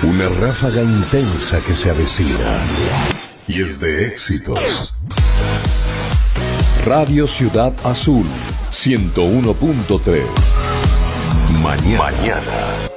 Una ráfaga intensa que se avecina y es de éxitos. Radio Ciudad Azul 101.3. Mañana.